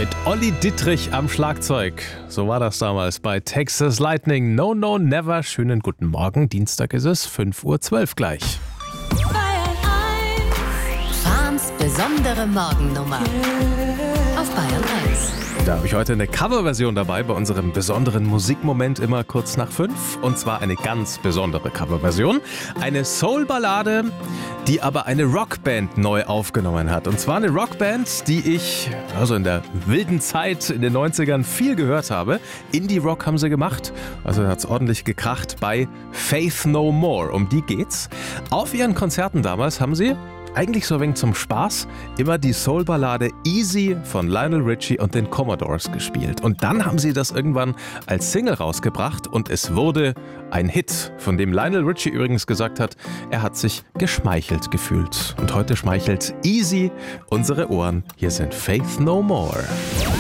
Mit Olli Dittrich am Schlagzeug. So war das damals bei Texas Lightning. No, no, never. Schönen guten Morgen. Dienstag ist es, 5:12 Uhr gleich. Fahns besondere Morgennummer auf Bayern 1. Da habe ich heute eine Coverversion dabei bei unserem besonderen Musikmoment immer kurz nach 5. Und zwar eine ganz besondere Coverversion. Eine Soul-Ballade, die aber eine Rockband neu aufgenommen hat. Und zwar eine Rockband, die ich also in der wilden Zeit in den 90ern viel gehört habe. Indie-Rock haben sie gemacht, also hat es ordentlich gekracht bei Faith No More. Um die geht's. Auf ihren Konzerten damals haben sie eigentlich so ein wenig zum Spaß immer die Soul-Ballade Easy von Lionel Richie und den Commodores gespielt. Und dann haben sie das irgendwann als Single rausgebracht und es wurde ein Hit, von dem Lionel Richie übrigens gesagt hat, er hat sich geschmeichelt gefühlt. Und heute schmeichelt Easy unsere Ohren. Hier sind Faith No More.